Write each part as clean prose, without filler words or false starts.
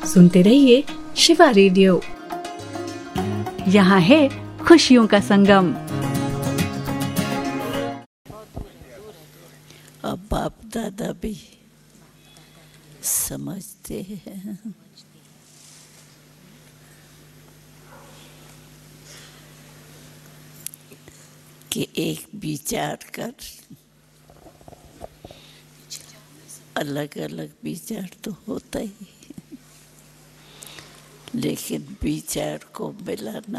सुनते रहिए शिवा रेडियो। यहाँ है खुशियों का संगम। अब बाप दादा भी समझते हैं कि एक विचार कर अलग अलग विचार तो होता ही, लेकिन विचार को मिलाना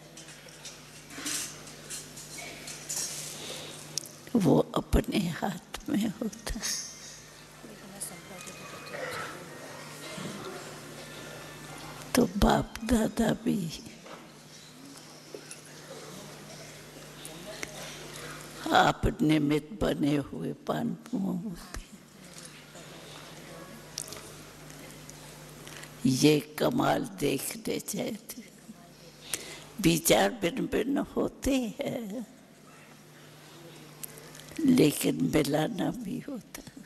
वो अपने हाथ में होता है। तो बाप दादा भी आप निमित्त बने हुए पांडवों पे ये कमाल देखने चाहिए। विचार भिन्न भिन्न होते हैं, लेकिन मिलाना भी होता है।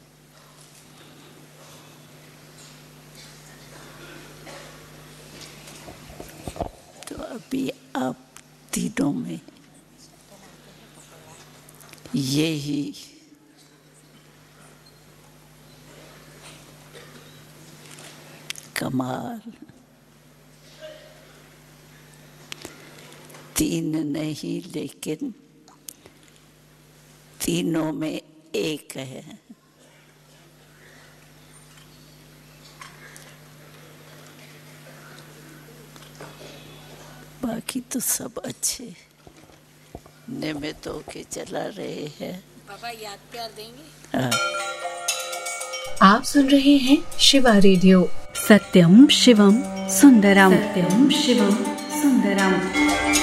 तो अभी आप तीनों में यही कमाल, तीन नहीं लेकिन तीनों में एक है। बाकी तो सब अच्छे निमित्त होके चला रहे हैं। पापा याद प्यार देंगे। आप सुन रहे हैं शिवा रेडियो। सत्यम शिवम सुंदरम। सत्यम शिवम सुंदरम।